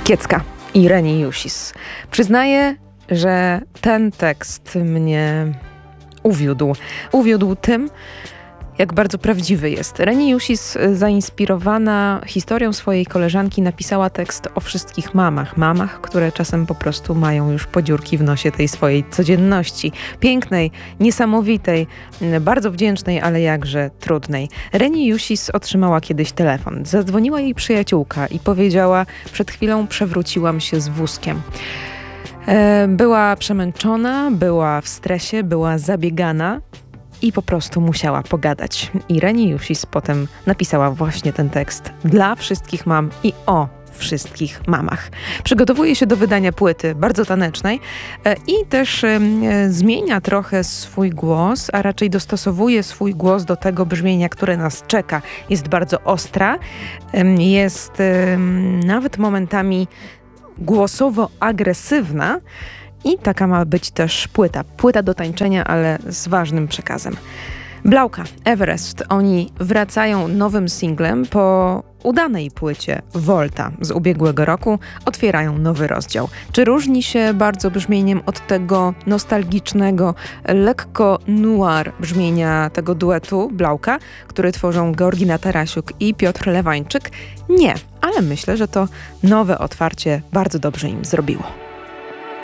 Kiecka i Reni Jusis. Przyznaję, że ten tekst mnie uwiódł. Uwiódł tym, jak bardzo prawdziwy jest. Reni Jusis, zainspirowana historią swojej koleżanki, napisała tekst o wszystkich mamach. Mamach, które czasem po prostu mają już podziurki w nosie tej swojej codzienności. Pięknej, niesamowitej, bardzo wdzięcznej, ale jakże trudnej. Reni Jusis otrzymała kiedyś telefon. Zadzwoniła jej przyjaciółka i powiedziała: przed chwilą przewróciłam się z wózkiem. Była przemęczona, była w stresie, była zabiegana i po prostu musiała pogadać. I Reni Jusis potem napisała właśnie ten tekst dla wszystkich mam i o wszystkich mamach. Przygotowuje się do wydania płyty bardzo tanecznej i też zmienia trochę swój głos, a raczej dostosowuje swój głos do tego brzmienia, które nas czeka. Jest bardzo ostra, jest nawet momentami głosowo-agresywna i taka ma być też płyta. Płyta do tańczenia, ale z ważnym przekazem. Blauka, Everest. Oni wracają nowym singlem po udanej płycie Volta z ubiegłego roku. Otwierają nowy rozdział. Czy różni się bardzo brzmieniem od tego nostalgicznego, lekko noir brzmienia tego duetu Blauka, który tworzą Georgina Tarasiuk i Piotr Lewańczyk? Nie, ale myślę, że to nowe otwarcie bardzo dobrze im zrobiło.